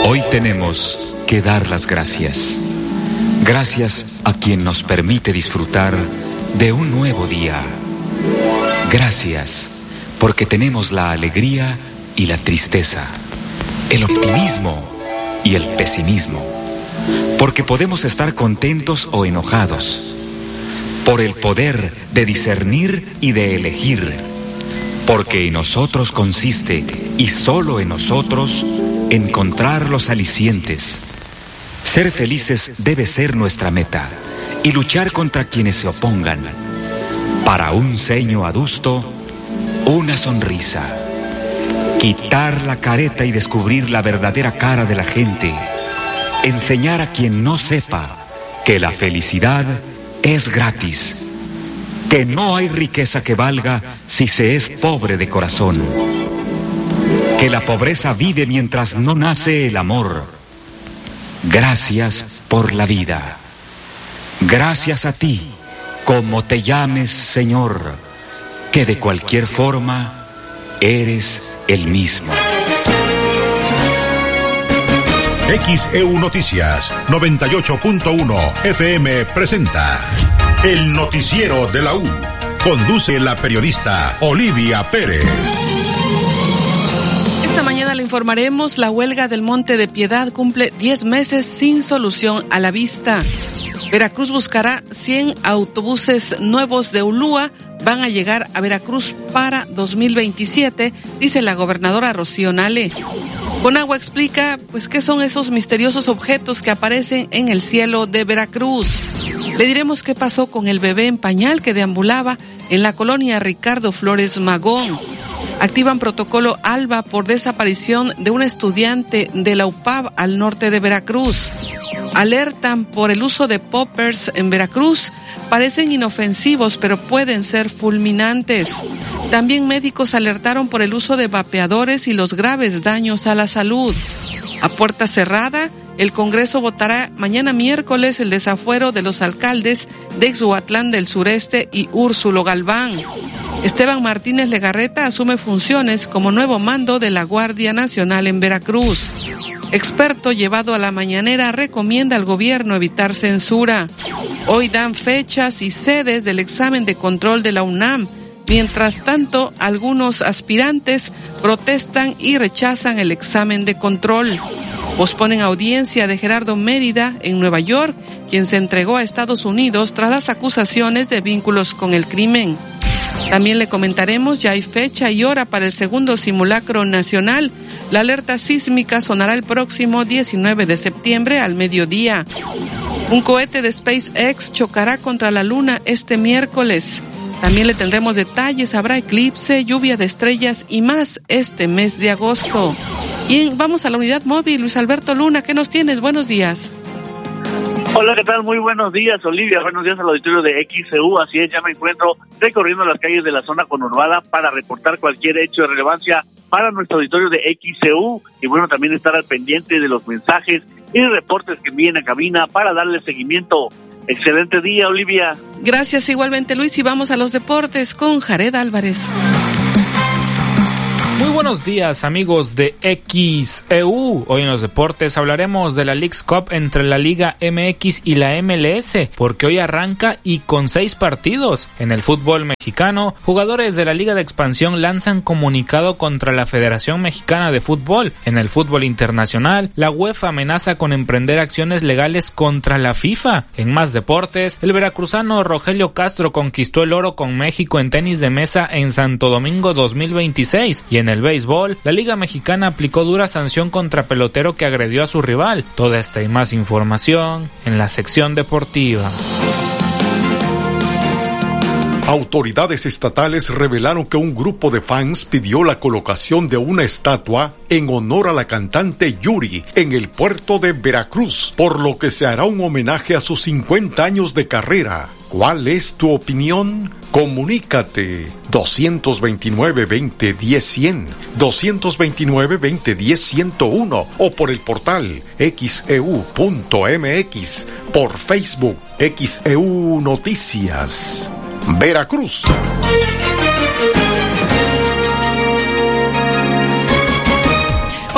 Hoy tenemos que dar las gracias. Gracias a quien nos permite disfrutar de un nuevo día. Gracias porque tenemos la alegría y la tristeza, el optimismo y el pesimismo, porque podemos estar contentos o enojados, por el poder de discernir y de elegir, porque en nosotros consiste, y solo en nosotros, encontrar los alicientes. Ser felices debe ser nuestra meta, y luchar contra quienes se opongan. Para un ceño adusto, una sonrisa. Quitar la careta y descubrir la verdadera cara de la gente. Enseñar a quien no sepa que la felicidad es gratis. Que no hay riqueza que valga si se es pobre de corazón. Que la pobreza vive mientras no nace el amor. Gracias por la vida. Gracias a ti, como te llames, Señor, que de cualquier forma eres el mismo. XEU Noticias 98.1 FM presenta El Noticiero de la U. Conduce la periodista Olivia Pérez. Esta mañana le informaremos: la huelga del Monte de Piedad cumple 10 meses sin solución a la vista. Veracruz buscará 100 autobuses nuevos de Ulúa. Van a llegar a Veracruz para 2027, dice la gobernadora Rocío Nale. Conagua explica, qué son esos misteriosos objetos que aparecen en el cielo de Veracruz. Le diremos qué pasó con el bebé en pañal que deambulaba en la colonia Ricardo Flores Magón. Activan protocolo ALBA por desaparición de una estudiante de la UPAV al norte de Veracruz. Alertan por el uso de poppers en Veracruz. Parecen inofensivos, pero pueden ser fulminantes. También médicos alertaron por el uso de vapeadores y los graves daños a la salud. A puerta cerrada, el Congreso votará mañana miércoles el desafuero de los alcaldes de Ixhuatlán del Sureste y Úrsulo Galván. Esteban Martínez Legarreta asume funciones como nuevo mando de la Guardia Nacional en Veracruz. Experto llevado a la mañanera recomienda al gobierno evitar censura. Hoy dan fechas y sedes del examen de control de la UNAM. Mientras tanto, algunos aspirantes protestan y rechazan el examen de control. Posponen audiencia de Gerardo Mérida en Nueva York, quien se entregó a Estados Unidos tras las acusaciones de vínculos con el crimen. También le comentaremos, ya hay fecha y hora para el segundo simulacro nacional. La alerta sísmica sonará el próximo 19 de septiembre al mediodía. Un cohete de SpaceX chocará contra la Luna este miércoles. También le tendremos detalles, habrá eclipse, lluvia de estrellas y más este mes de agosto. Y vamos a la unidad móvil. Luis Alberto Luna, ¿qué nos tienes? Buenos días. Hola, ¿qué tal? Muy buenos días, Olivia. Buenos días al auditorio de XEU. Así es, ya me encuentro recorriendo las calles de la zona conurbada para reportar cualquier hecho de relevancia para nuestro auditorio de XEU. Y bueno, también estar al pendiente de los mensajes y reportes que envíen a cabina para darle seguimiento. Excelente día, Olivia. Gracias, igualmente, Luis. Y vamos a los deportes con Jared Álvarez. Muy buenos días, amigos de XEU. Hoy en los deportes hablaremos de la Leagues Cup entre la Liga MX y la MLS, porque hoy arranca y con 6 partidos. En el fútbol mexicano, jugadores de la Liga de Expansión lanzan comunicado contra la Federación Mexicana de Fútbol. En el fútbol internacional, la UEFA amenaza con emprender acciones legales contra la FIFA. En más deportes, el veracruzano Rogelio Castro conquistó el oro con México en tenis de mesa en Santo Domingo 2026. Y en el béisbol, la Liga Mexicana aplicó dura sanción contra pelotero que agredió a su rival. Toda esta y más información en la sección deportiva. Autoridades estatales revelaron que un grupo de fans pidió la colocación de una estatua en honor a la cantante Yuri en el puerto de Veracruz, por lo que se hará un homenaje a sus 50 años de carrera. ¿Cuál es tu opinión? Comunícate 229-2010-100, 229-2010-101 o por el portal xeu.mx, por Facebook XEU Noticias. Veracruz.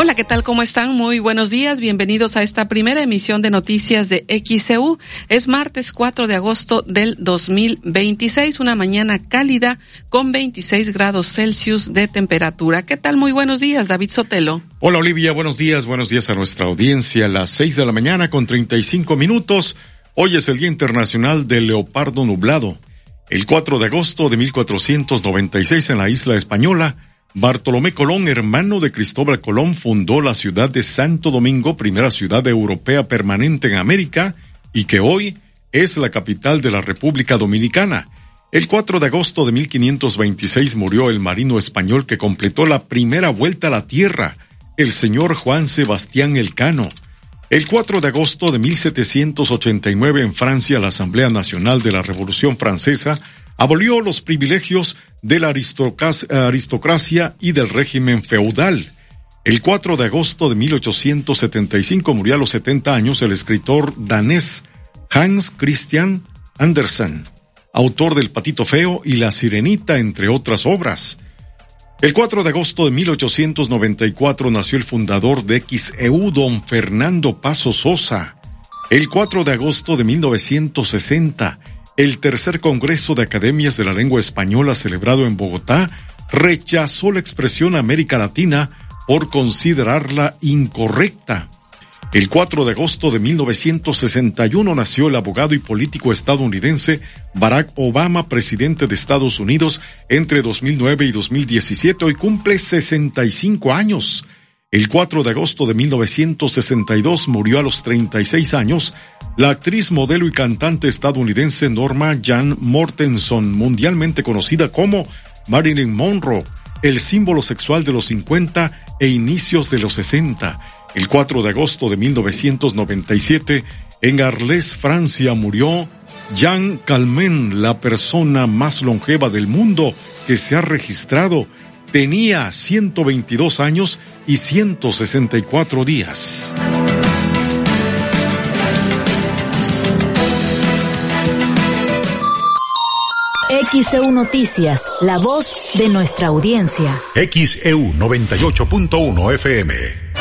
Hola, ¿qué tal? ¿Cómo están? Muy buenos días. Bienvenidos a esta primera emisión de noticias de XEU. Es martes 4 de agosto del 2026, una mañana cálida con 26 grados Celsius de temperatura. ¿Qué tal? Muy buenos días, David Sotelo. Hola, Olivia. Buenos días a nuestra audiencia. A las 6 de la mañana con 35 minutos. Hoy es el Día Internacional del Leopardo Nublado. El 4 de agosto de 1496 en la isla española, Bartolomé Colón, hermano de Cristóbal Colón, fundó la ciudad de Santo Domingo, primera ciudad europea permanente en América, y que hoy es la capital de la República Dominicana. El 4 de agosto de 1526 murió el marino español que completó la primera vuelta a la Tierra, el señor Juan Sebastián Elcano. El 4 de agosto de 1789 en Francia, la Asamblea Nacional de la Revolución Francesa abolió los privilegios de la aristocracia y del régimen feudal. El 4 de agosto de 1875 murió a los 70 años el escritor danés Hans Christian Andersen, autor del Patito Feo y La Sirenita, entre otras obras. El 4 de agosto de 1894 nació el fundador de XEU, don Fernando Paso Sosa. El 4 de agosto de 1960, el tercer Congreso de Academias de la Lengua Española celebrado en Bogotá rechazó la expresión América Latina por considerarla incorrecta. El 4 de agosto de 1961 nació el abogado y político estadounidense Barack Obama, presidente de Estados Unidos entre 2009 y 2017. Hoy cumple 65 años. El 4 de agosto de 1962 murió a los 36 años la actriz, modelo y cantante estadounidense Norma Jean Mortenson, mundialmente conocida como Marilyn Monroe, el símbolo sexual de los 50 e inicios de los 60. El 4 de agosto de 1997, en Arles, Francia, murió Jean Calment, la persona más longeva del mundo que se ha registrado. Tenía 122 años y 164 días. XEU Noticias, la voz de nuestra audiencia. XEU 98.1 FM.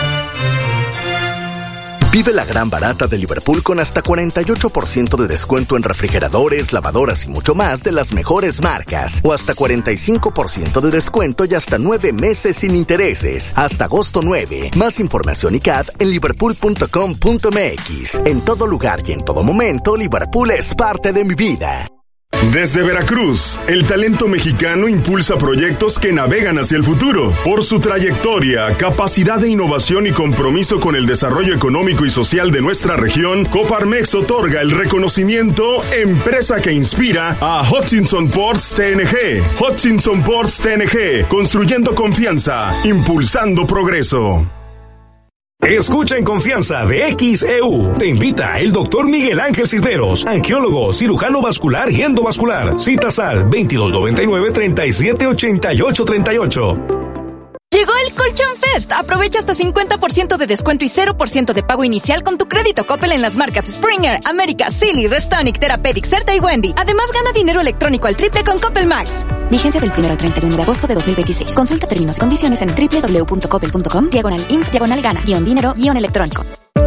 Vive la gran barata de Liverpool con hasta 48% de descuento en refrigeradores, lavadoras y mucho más de las mejores marcas. O hasta 45% de descuento y hasta 9 meses sin intereses. Hasta agosto 9. Más información y CAD en liverpool.com.mx. En todo lugar y en todo momento, Liverpool es parte de mi vida. Desde Veracruz, el talento mexicano impulsa proyectos que navegan hacia el futuro. Por su trayectoria, capacidad de innovación y compromiso con el desarrollo económico y social de nuestra región, Coparmex otorga el reconocimiento Empresa que Inspira a Hutchinson Ports TNG. Hutchinson Ports TNG, construyendo confianza, impulsando progreso. Escucha en confianza de XEU. Te invita el doctor Miguel Ángel Cisneros, angiólogo, cirujano vascular y endovascular. Citas al 2299-378838. Llegó el Colchón Fest. Aprovecha hasta 50% de descuento y 0% de pago inicial con tu crédito Coppel en las marcas Springer, América, Silly, Restonic, Therapeutic, Certa y Wendy. Además, gana dinero electrónico al triple con Coppel Max. Vigencia del 1 al 31 de agosto de 2026. Consulta términos y condiciones en www.coppel.com/info/gana-dinero-electrónico.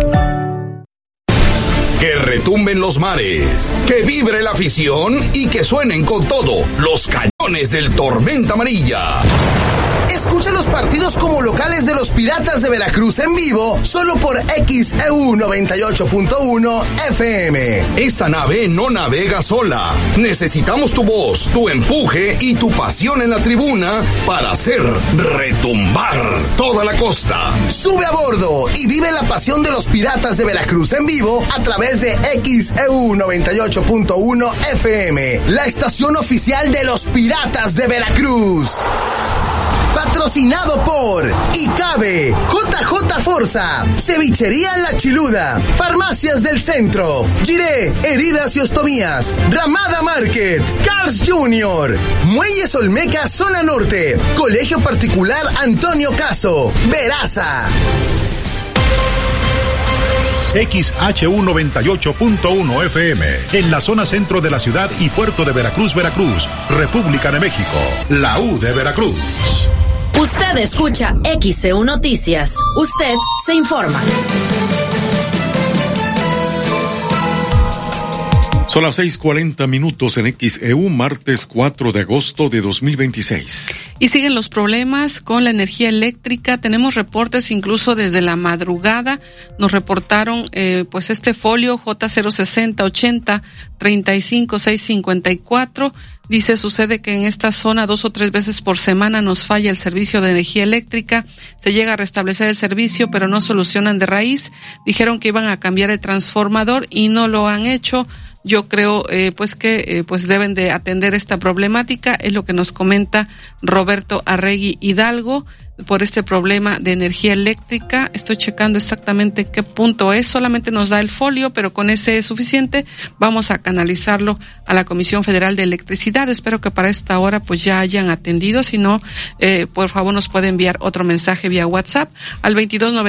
Que retumben los mares, que vibre la afición y que suenen con todo los cañones del Tormenta Amarilla. Escucha los partidos como locales de los Piratas de Veracruz en vivo, solo por XEU 98.1 FM. Esta nave no navega sola. Necesitamos tu voz, tu empuje y tu pasión en la tribuna para hacer retumbar toda la costa. Sube a bordo y vive la pasión de los Piratas de Veracruz en vivo a través de XEU 98.1 FM, la estación oficial de los Piratas de Veracruz. Patrocinado por ICABE, JJ Forza, Cevichería La Chiluda, Farmacias del Centro, Giré, Heridas y Ostomías, Ramada Market, Cars Jr., Muelles Olmeca Zona Norte, Colegio Particular Antonio Caso, Veraza. XHU 98.1 FM, en la zona centro de la ciudad y puerto de Veracruz, Veracruz, República de México, la U de Veracruz. Usted escucha XEU Noticias. Usted se informa. Son las 6:40 en XEU, martes 4 de agosto de 2026. Y siguen los problemas con la energía eléctrica. Tenemos reportes incluso desde la madrugada. Nos reportaron pues este folio J06080-35654. Dice, sucede que en esta zona 2 o 3 veces por semana nos falla el servicio de energía eléctrica. Se llega a restablecer el servicio, pero no solucionan de raíz. Dijeron que iban a cambiar el transformador y no lo han hecho. Yo creo pues deben de atender esta problemática, es lo que nos comenta Roberto Arregui Hidalgo por este problema de energía eléctrica. Estoy checando exactamente qué punto es, solamente nos da el folio, pero con ese es suficiente. Vamos a canalizarlo a la Comisión Federal de Electricidad. Espero que para esta hora pues ya hayan atendido, si no, por favor nos puede enviar otro mensaje vía WhatsApp al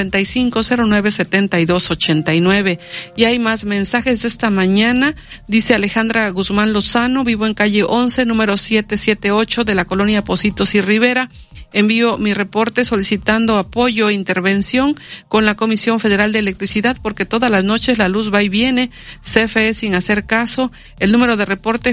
2295-097289. Y hay más mensajes de esta mañana. Dice Alejandra Guzmán Lozano, vivo en calle 11, número 778 de la colonia Pocitos y Rivera. Envío mi reporte solicitando apoyo e intervención con la Comisión Federal de Electricidad porque todas las noches la luz va y viene, CFE sin hacer caso. El número de reporte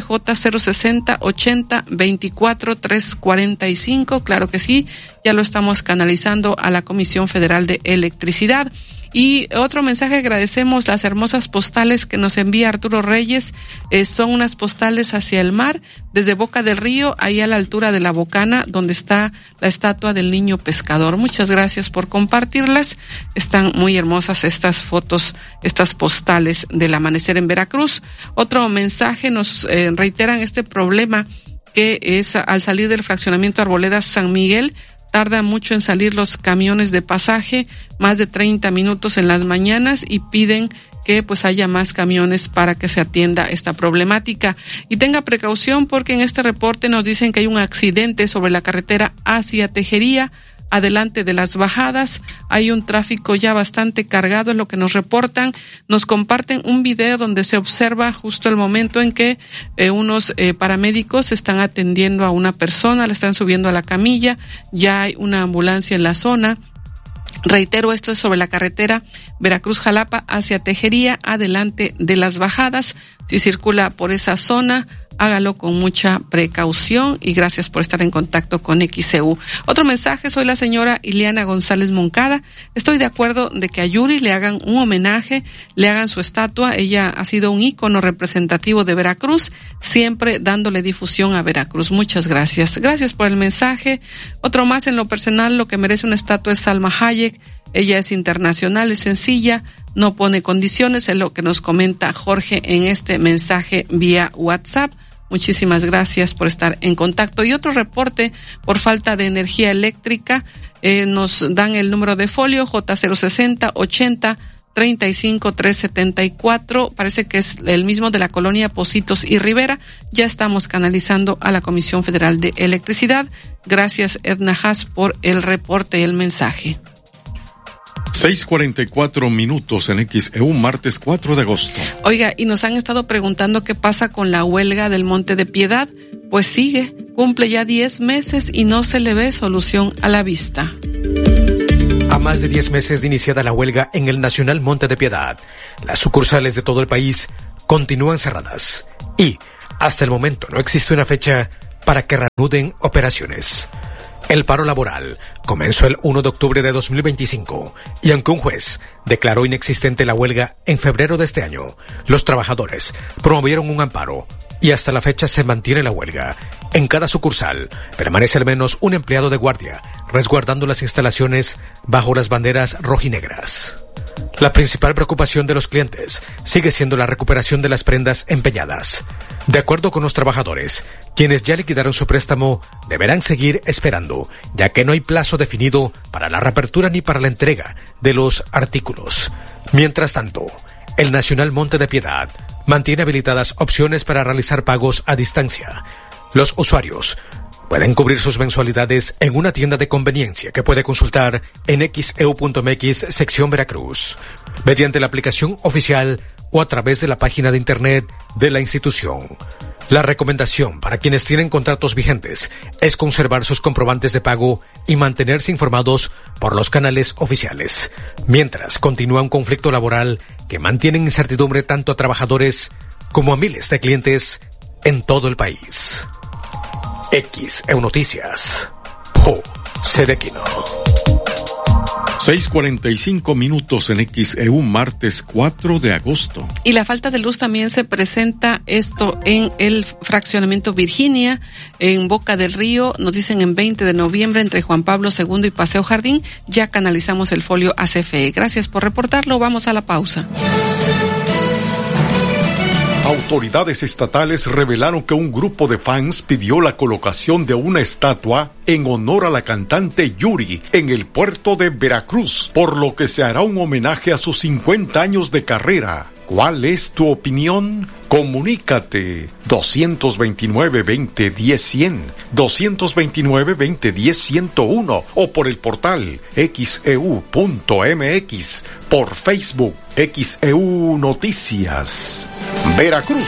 J060-80-24-345, claro que sí, ya lo estamos canalizando a la Comisión Federal de Electricidad. Y otro mensaje, agradecemos las hermosas postales que nos envía Arturo Reyes. Son unas postales hacia el mar, desde Boca del Río, ahí a la altura de La Bocana, donde está la estatua del niño pescador. Muchas gracias por compartirlas. Están muy hermosas estas fotos, estas postales del amanecer en Veracruz. Otro mensaje, nos reiteran este problema que es al salir del fraccionamiento Arboledas San Miguel. Tarda mucho en salir los camiones de pasaje, más de 30 minutos en las mañanas, y piden que pues haya más camiones para que se atienda esta problemática. Y tenga precaución porque en este reporte nos dicen que hay un accidente sobre la carretera hacia Tejería, adelante de las bajadas. Hay un tráfico ya bastante cargado, es lo que nos reportan. Nos comparten un video donde se observa justo el momento en que unos paramédicos están atendiendo a una persona, la están subiendo a la camilla, ya hay una ambulancia en la zona. Reitero, esto es sobre la carretera Veracruz-Jalapa hacia Tejería, adelante de las bajadas. Si circula por esa zona, hágalo con mucha precaución y gracias por estar en contacto con XEU. Otro mensaje, soy la señora Ileana González Moncada. Estoy de acuerdo de que a Yuri le hagan un homenaje, le hagan su estatua. Ella ha sido un ícono representativo de Veracruz, siempre dándole difusión a Veracruz. Muchas gracias. Gracias por el mensaje. Otro más, en lo personal, lo que merece una estatua es Salma Hayek. Ella es internacional, es sencilla, no pone condiciones, es lo que nos comenta Jorge en este mensaje vía WhatsApp. Muchísimas gracias por estar en contacto. Y otro reporte por falta de energía eléctrica, nos dan el número de folio J060-80-35374. Parece que es el mismo de la colonia Pocitos y Rivera. Ya estamos canalizando a la Comisión Federal de Electricidad. Gracias, Edna Haas, por el reporte y el mensaje. 6:44 en XEU, martes 4 de agosto. Oiga, y nos han estado preguntando qué pasa con la huelga del Monte de Piedad. Pues sigue, cumple ya 10 meses y no se le ve solución a la vista. A más de 10 meses de iniciada la huelga en el Nacional Monte de Piedad, las sucursales de todo el país continúan cerradas y, hasta el momento, no existe una fecha para que reanuden operaciones. El paro laboral comenzó el 1 de octubre de 2025 y aunque un juez declaró inexistente la huelga en febrero de este año, los trabajadores promovieron un amparo y hasta la fecha se mantiene la huelga. En cada sucursal permanece al menos un empleado de guardia resguardando las instalaciones bajo las banderas rojinegras. La principal preocupación de los clientes sigue siendo la recuperación de las prendas empeñadas. De acuerdo con los trabajadores, quienes ya liquidaron su préstamo deberán seguir esperando, ya que no hay plazo definido para la reapertura ni para la entrega de los artículos. Mientras tanto, el Nacional Monte de Piedad mantiene habilitadas opciones para realizar pagos a distancia. Los usuarios pueden cubrir sus mensualidades en una tienda de conveniencia que puede consultar en xeu.mx sección Veracruz, mediante la aplicación oficial o a través de la página de internet de la institución. La recomendación para quienes tienen contratos vigentes es conservar sus comprobantes de pago y mantenerse informados por los canales oficiales, mientras continúa un conflicto laboral que mantiene en incertidumbre tanto a trabajadores como a miles de clientes en todo el país. XEU Noticias. Sedequino. 6:45 minutos en XEU, martes 4 de agosto. Y la falta de luz también se presenta esto en el fraccionamiento Virginia, en Boca del Río, nos dicen en 20 de noviembre entre Juan Pablo II y Paseo Jardín, ya canalizamos el folio a CFE. Gracias por reportarlo, vamos a la pausa. Autoridades estatales revelaron que un grupo de fans pidió la colocación de una estatua en honor a la cantante Yuri en el puerto de Veracruz, por lo que se hará un homenaje a sus 50 años de carrera. ¿Cuál es tu opinión? Comunícate 229-2010-100, 229-2010-101 o por el portal xeu.mx, por Facebook XEU Noticias. Veracruz.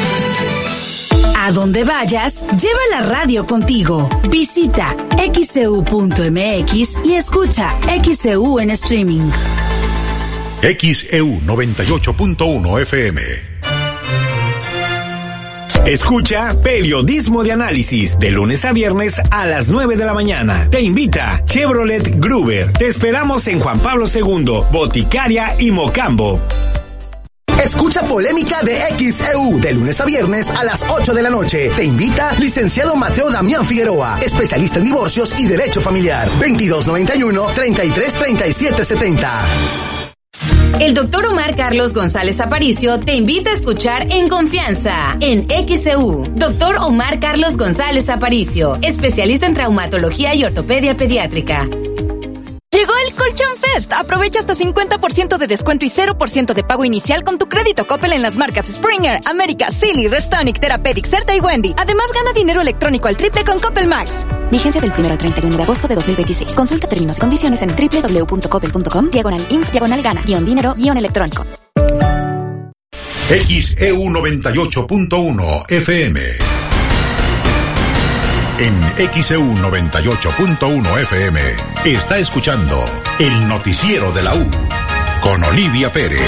A donde vayas, lleva la radio contigo. Visita xeu.mx y escucha XEU en streaming. XEU 98.1 FM. Escucha Periodismo de Análisis de lunes a viernes a las 9 de la mañana. Te invita Chevrolet Gruber. Te esperamos en Juan Pablo II, Boticaria y Mocambo. Escucha Polémica de XEU de lunes a viernes a las 8 de la noche. Te invita licenciado Mateo Damián Figueroa, especialista en divorcios y derecho familiar. 2291-333770. El doctor Omar Carlos González Aparicio te invita a escuchar En Confianza, en XEU. Doctor Omar Carlos González Aparicio, especialista en traumatología y ortopedia pediátrica. Llegó el Colchón Fest. Aprovecha hasta 50% de descuento y 0% de pago inicial con tu crédito Coppel en las marcas Springer, América, Silly, Restonic, Therapeutic, Certa y Wendy. Además, gana dinero electrónico al triple con Coppel Max. Vigencia del 1 al 31 de agosto de 2026. Consulta términos y condiciones en www.coppel.com/info-gana-dinero-electrónico. XEU 98.1 FM. En XEU 98.1 FM está escuchando el noticiero de la U con Olivia Pérez.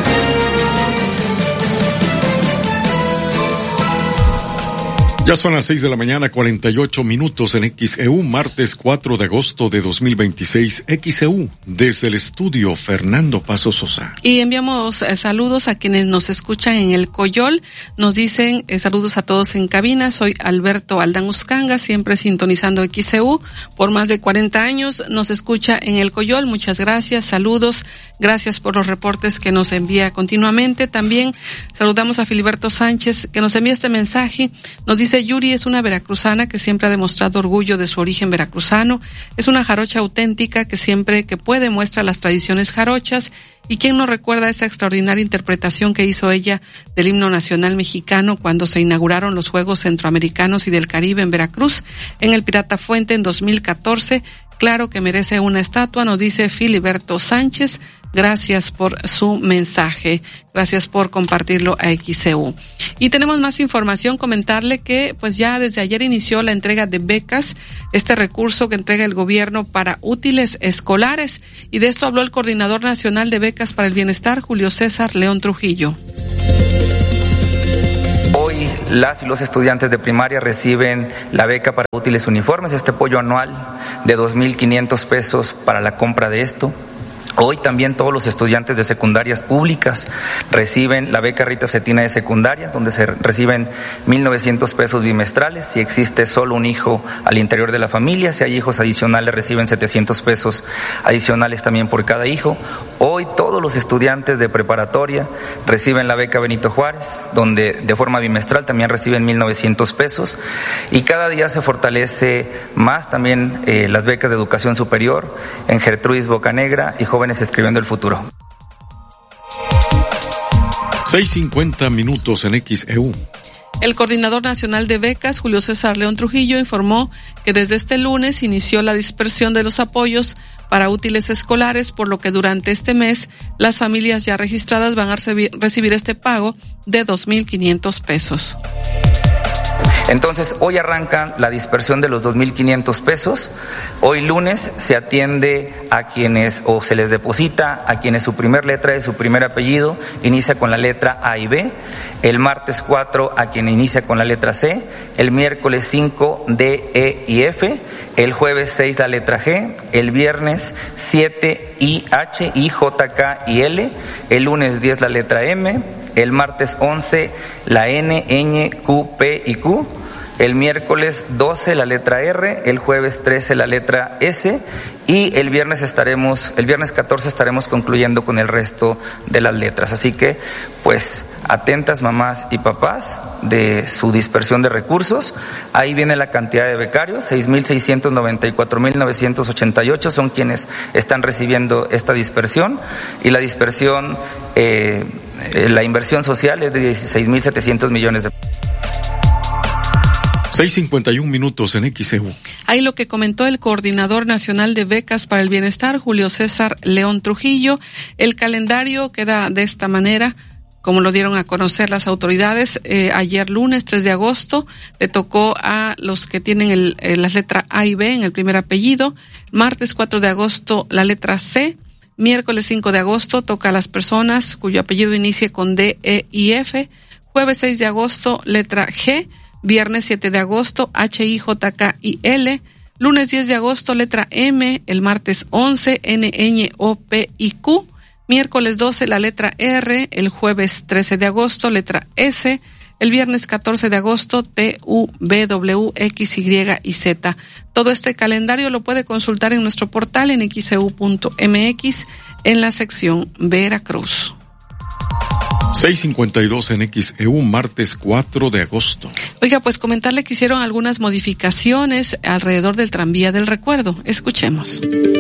Ya son las 6 de la mañana, 48 minutos en XEU, martes 4 de agosto de 2026, XEU, desde el estudio Fernando Paso Sosa. Y enviamos saludos a quienes nos escuchan en el Coyol, nos dicen saludos a todos en cabina, soy Alberto Aldán Uscanga, siempre sintonizando XEU, por más de 40 años nos escucha en el Coyol, muchas gracias, saludos, gracias por los reportes que nos envía continuamente. También saludamos a Filiberto Sánchez, que nos envía este mensaje, nos dice: Yuri es una veracruzana que siempre ha demostrado orgullo de su origen veracruzano, es una jarocha auténtica que siempre que puede muestra las tradiciones jarochas, y quién no recuerda esa extraordinaria interpretación que hizo ella del himno nacional mexicano cuando se inauguraron los Juegos Centroamericanos y del Caribe en Veracruz, en el Pirata Fuente en 2014, claro que merece una estatua, nos dice Filiberto Sánchez. Gracias por su mensaje, gracias por compartirlo a XEU. Y tenemos más información, comentarle que pues ya desde ayer inició la entrega de becas, este recurso que entrega el gobierno para útiles escolares, y de esto habló el Coordinador Nacional de Becas para el Bienestar, Julio César León Trujillo. Hoy las y los estudiantes de primaria reciben la beca para útiles uniformes, este apoyo anual de 2,500 pesos para la compra de esto. Hoy también todos los estudiantes de secundarias públicas reciben la beca Rita Cetina de secundaria, donde se reciben 1,900 pesos bimestrales. Si existe solo un hijo al interior de la familia, si hay hijos adicionales, reciben 700 pesos adicionales también por cada hijo. Hoy todos los estudiantes de preparatoria reciben la beca Benito Juárez, donde de forma bimestral también reciben 1,900 pesos. Y cada día se fortalece más también las becas de educación superior en Gertrudis Bocanegra y Jóvenes Escribiendo el Futuro. 6:50 minutos en XEU. El Coordinador Nacional de Becas, Julio César León Trujillo, informó que desde este lunes inició la dispersión de los apoyos para útiles escolares, por lo que durante este mes las familias ya registradas van a recibir este pago de 2,500 pesos. Entonces, hoy arranca la dispersión de los 2.500 pesos. Hoy lunes se atiende a quienes, o se les deposita a quienes su primer letra de su primer apellido inicia con la letra A y B. El martes 4 a quien inicia con la letra C. El miércoles 5 D, E y F. El jueves 6 la letra G. El viernes 7 I, H, I, J, K y L. El lunes 10 la letra M. El martes 11 la N, Ñ, Q, P y Q. El miércoles 12 la letra R, el jueves 13 la letra S y el viernes 14 estaremos concluyendo con el resto de las letras. Así que, pues, atentas mamás y papás de su dispersión de recursos. Ahí viene la cantidad de becarios, 6.694.988 son quienes están recibiendo esta dispersión y la dispersión, la inversión social es de 16.700 millones de pesos. 6:51 minutos en XEU. Ahí lo que comentó el coordinador nacional de becas para el bienestar, Julio César León Trujillo. El calendario queda de esta manera, como lo dieron a conocer las autoridades. Ayer lunes 3 de agosto le tocó a los que tienen las letras A y B en el primer apellido. Martes 4 de agosto la letra C. Miércoles 5 de agosto toca a las personas cuyo apellido inicie con D, E y F. Jueves 6 de agosto letra G. Viernes 7 de agosto, H, I, J, K y L. Lunes 10 de agosto, letra M. El martes 11, N, Ñ, O, P y Q. Miércoles 12, la letra R. El jueves 13 de agosto, letra S. El viernes 14 de agosto, T, U, V, W, X, Y y Z. Todo este calendario lo puede consultar en nuestro portal en xeu.mx en la sección Veracruz. 6:52 en XEU, martes 4 de agosto. Oiga, pues comentarle que hicieron algunas modificaciones alrededor del tranvía del recuerdo. Escuchemos.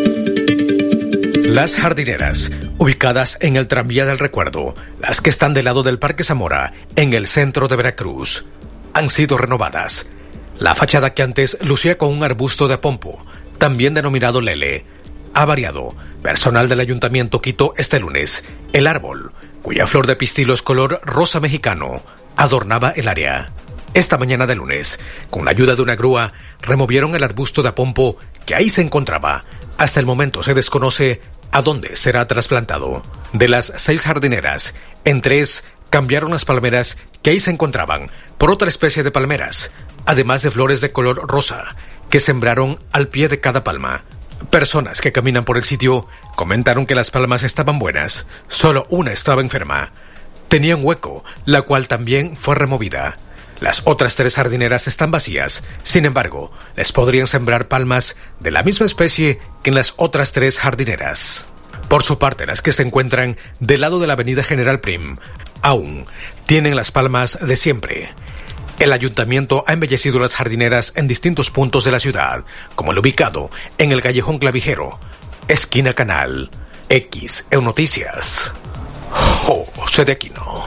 Las jardineras, ubicadas en el tranvía del recuerdo, las que están del lado del Parque Zamora, en el centro de Veracruz, han sido renovadas. La fachada que antes lucía con un arbusto de pompo, también denominado lele, ha variado. Personal del ayuntamiento quitó este lunes el árbol, cuya flor de pistilos color rosa mexicano adornaba el área. Esta mañana de lunes, con la ayuda de una grúa, removieron el arbusto de apompo que ahí se encontraba. Hasta el momento se desconoce a dónde será trasplantado. De las 6 jardineras, en 3 cambiaron las palmeras que ahí se encontraban por otra especie de palmeras, además de flores de color rosa que sembraron al pie de cada palma. Personas que caminan por el sitio comentaron que las palmas estaban buenas, solo una estaba enferma. Tenía un hueco, la cual también fue removida. Las otras 3 jardineras están vacías, sin embargo, les podrían sembrar palmas de la misma especie que en las otras 3 jardineras. Por su parte, las que se encuentran del lado de la avenida General Prim, aún tienen las palmas de siempre. El ayuntamiento ha embellecido las jardineras en distintos puntos de la ciudad, como el ubicado en el Callejón Clavijero, esquina Canal. XEU Noticias, José de Aquino.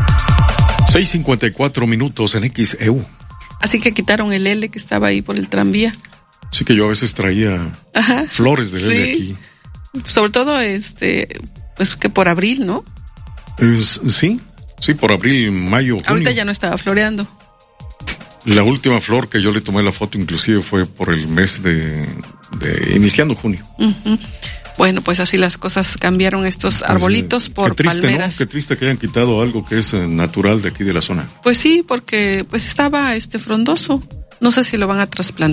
6:54 minutos en XEU. Así que quitaron el L que estaba ahí por el tranvía. Sí, que yo a veces traía flores de L aquí. Sobre todo, pues que por abril, ¿no? Sí, por abril, mayo, junio. Ahorita ya no estaba floreando. La última flor que yo le tomé la foto inclusive fue por el mes de iniciando junio. Uh-huh. Bueno, pues así las cosas cambiaron estos arbolitos por qué triste, palmeras. ¿no? Qué triste que hayan quitado algo que es natural de aquí de la zona. Pues sí, porque pues estaba frondoso. No sé si lo van a trasplantar.